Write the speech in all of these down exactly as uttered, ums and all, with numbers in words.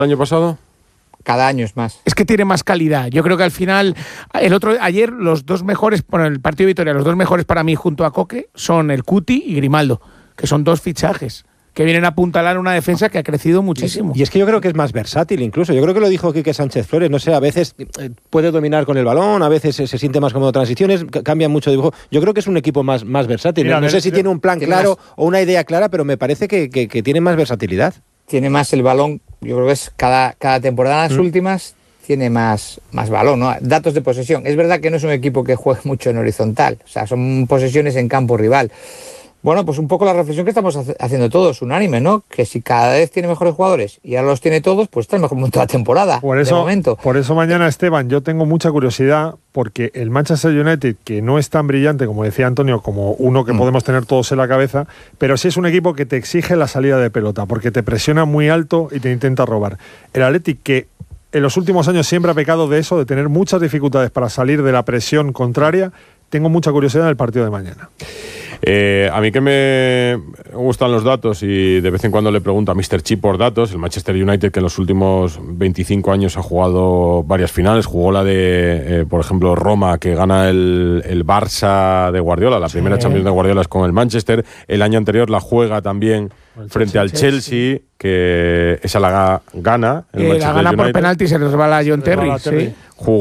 el año pasado? Cada año es más. Es que tiene más calidad. Yo creo que al final, el otro ayer los dos mejores, bueno, el partido de Vitoria, los dos mejores para mí junto a Coque son el Cuti y Grimaldo, que son dos fichajes que vienen a apuntalar una defensa que ha crecido muchísimo. Y es que yo creo que es más versátil incluso. Yo creo que lo dijo Quique Sánchez Flores. No sé, a veces puede dominar con el balón, a veces se, se siente más cómodo transiciones, cambia mucho de dibujo. Yo creo que es un equipo más, más versátil. Mira, no, no sé si tiene un plan claro más, o una idea clara, pero me parece que, que, que tiene más versatilidad. Tiene más el balón, yo creo que es cada, cada temporada, las mm. últimas, tiene más, más balón, ¿no? Datos de posesión. Es verdad que no es un equipo que juegue mucho en horizontal, o sea, son posesiones en campo rival. Bueno, pues un poco la reflexión que estamos haciendo todos, unánime, ¿no? Que si cada vez tiene mejores jugadores y ahora los tiene todos, pues está el mejor momento de la temporada. Por eso, de momento. Por eso mañana, Esteban, yo tengo mucha curiosidad, porque el Manchester United, que no es tan brillante, como decía Antonio, como uno que mm. podemos tener todos en la cabeza, pero sí es un equipo que te exige la salida de pelota, porque te presiona muy alto y te intenta robar. El Athletic, que en los últimos años siempre ha pecado de eso, de tener muchas dificultades para salir de la presión contraria, tengo mucha curiosidad en el partido de mañana. Eh, a mí que me gustan los datos y de vez en cuando le pregunto a míster Chip por datos, el Manchester United, que en los últimos veinticinco años ha jugado varias finales, jugó la de, eh, por ejemplo, Roma, que gana el, el Barça de Guardiola, la sí. primera Champions de Guardiola es con el Manchester, el año anterior la juega también el frente Chelsea, al Chelsea, Chelsea, que esa la gana el eh, Manchester la gana United. Por penalti, se resbala a John Terry, sí.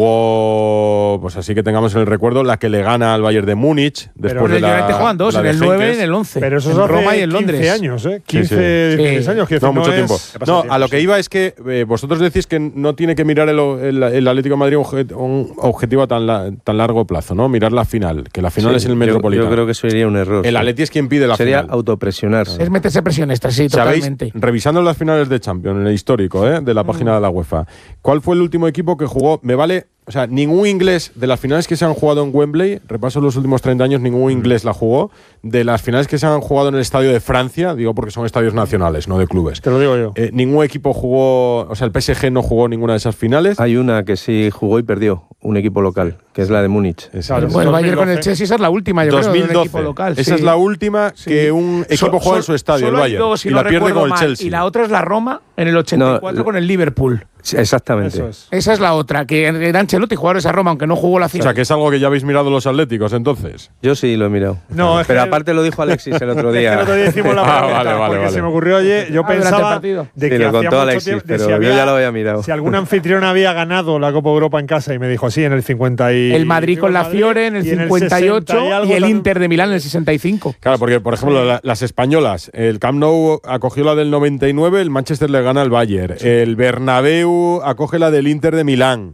Jugó, pues así que tengamos en el recuerdo, la que le gana al Bayern de Múnich después pero de la. United juegan dos, en el nueve y en el once. Pero eso es en hace Roma y en Londres. quince años, ¿eh? quince, sí, sí. dieciséis años. Que no, no mucho es... tiempo. No, tiempo, a lo que sí. iba es que eh, vosotros decís que no tiene que mirar el, el, el Atlético de Madrid un, un objetivo a tan, la, tan largo plazo, ¿no? Mirar la final, que la final sí, es el Metropolitano. Yo, yo creo que eso sería un error. El sí. Atleti es quien pide la sería final. Sería autopresionarse. Es meterse presión extra, sí, totalmente. ¿Sabéis? Revisando las finales de Champions, en el histórico, ¿eh? de la página mm. de la UEFA, ¿cuál fue el último equipo que jugó? Me vale... O sea, ningún inglés de las finales que se han jugado en Wembley, repaso los últimos treinta años, ningún inglés la jugó. De las finales que se han jugado en el Estadio de Francia, digo porque son estadios nacionales, no de clubes. Te lo digo yo. Eh, ningún equipo jugó, o sea, el P S G no jugó ninguna de esas finales. Hay una que sí jugó y perdió, un equipo local, que es la de Múnich. Claro, bueno, Bayern con el Chelsea, esa es la última, yo dos mil doce. creo, de un equipo local. Esa sí. es la última sí. que un equipo so, juega en su estadio, el Bayern, dos, si y no la pierde con el mal, Chelsea. Y la otra es la Roma en el ochenta y cuatro no, con el Liverpool. Exactamente. Eso es. Esa es la otra, que era Ancelotti jugador esa Roma, aunque no jugó la final. O sea, que es algo que ya habéis mirado los atléticos, entonces. Yo sí lo he mirado. No, es pero que aparte lo dijo Alexis el otro día. Es que el otro día hicimos la pregunta, ah, vale, vale, porque vale. se me ocurrió ayer, yo ah, pensaba de sí, que lo hacía contó mucho Alexis, tiempo, pero si había, yo ya lo había mirado. Si algún anfitrión había ganado la Copa Europa en casa, y me dijo, sí, en el cincuenta y... El Madrid con la Fiore en el cincuenta y ocho y, el, y el Inter de Milán en el sesenta y cinco. Claro, porque, por ejemplo, la, las españolas, el Camp Nou acogió la del noventa y nueve, el Manchester le gana al Bayern. Sí. El Bernabéu acoge la del Inter de Milán.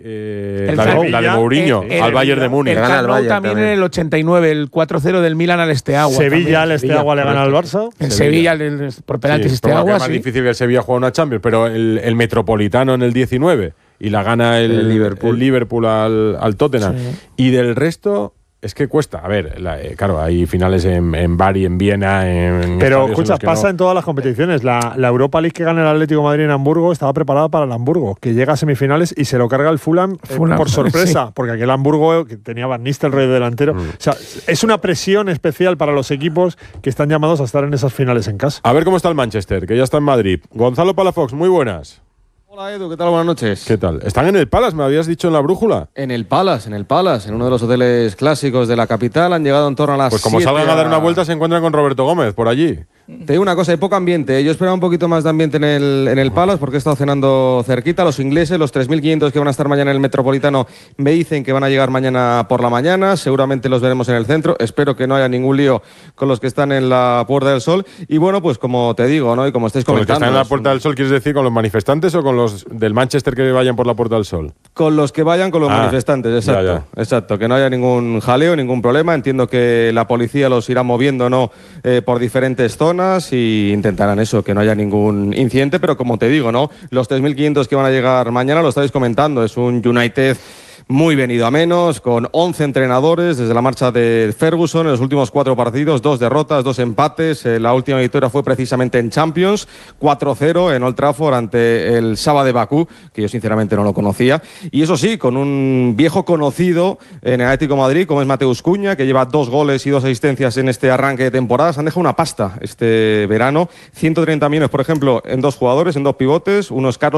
Eh, la, de, la de Mourinho, el, el, al Bayern de Múnich. El Camp Nou también en el ochenta y nueve, el cuatro cero del Milan al Esteagua. Sevilla, al Esteagua le gana al Barça. En Sevilla, Sevilla el, por penaltis sí, Esteagua. Es más sí. difícil que el Sevilla juegue una Champions, pero el, el Metropolitano en el diecinueve y la gana el, el Liverpool, el Liverpool al, al Tottenham. Sí. Y del resto... Es que cuesta, a ver, la, eh, claro, hay finales en, en Bari, en Viena, en... Pero escucha, en pasa no. en todas las competiciones. La, la Europa League que gana el Atlético de Madrid en Hamburgo estaba preparada para el Hamburgo, que llega a semifinales y se lo carga el Fulham, Fulham eh, por sorpresa, sí. porque aquel Hamburgo que tenía Van Nistelrooy delantero. Mm. O sea, es una presión especial para los equipos que están llamados a estar en esas finales en casa. A ver cómo está el Manchester, que ya está en Madrid. Gonzalo Palafox, muy buenas. Hola Edu, ¿qué tal? Buenas noches. ¿Qué tal? ¿Están en el Palace, me habías dicho en la brújula? En el Palace, en el Palace, en uno de los hoteles clásicos de la capital. Han llegado en torno a las Pues como salgan a dar una vuelta se encuentran con Roberto Gómez, por allí. Te digo una cosa, hay poco ambiente. Yo esperaba un poquito más de ambiente en el, en el Palace porque he estado cenando cerquita. Los ingleses, los tres mil quinientos que van a estar mañana en el Metropolitano, me dicen que van a llegar mañana por la mañana. Seguramente los veremos en el centro. Espero que no haya ningún lío con los que están en la Puerta del Sol. Y bueno, pues como te digo, ¿no? Y como estáis comentando... ¿Con los que están en la Puerta del Sol quieres decir con los manifestantes o con los del Manchester que vayan por la Puerta del Sol? Con los que vayan, con los ah, manifestantes, exacto. Ya, ya. Exacto, que no haya ningún jaleo, ningún problema. Entiendo que la policía los irá moviendo, ¿no? Eh, por diferentes zonas y intentarán eso, que no haya ningún incidente, pero como te digo, ¿no? Los tres mil quinientos que van a llegar mañana, lo estáis comentando, es un United muy venido a menos, con once entrenadores desde la marcha de Ferguson en los últimos cuatro partidos, dos derrotas, dos empates. Eh, la última victoria fue precisamente en Champions, cuatro cero en Old Trafford ante el Saba de Bakú, que yo sinceramente no lo conocía. Y eso sí, con un viejo conocido en el Atlético de Madrid, como es Mateus Cunha, que lleva dos goles y dos asistencias en este arranque de temporada. Se han dejado una pasta este verano, ciento treinta millones, por ejemplo, en dos jugadores, en dos pivotes, unos Carlos